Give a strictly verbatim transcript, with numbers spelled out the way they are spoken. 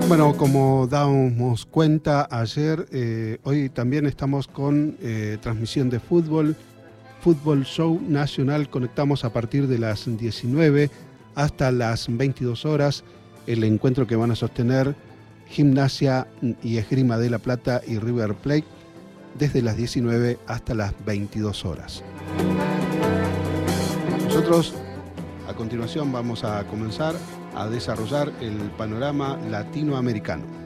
Bueno, como dábamos cuenta ayer, eh, hoy también estamos con eh, transmisión de fútbol, Fútbol Show Nacional. Conectamos a partir de las diecinueve hasta las veintidós horas el encuentro que van a sostener Gimnasia y Esgrima de La Plata y River Plate desde las diecinueve hasta las veintidós horas. Nosotros a continuación vamos a comenzar a desarrollar el panorama latinoamericano.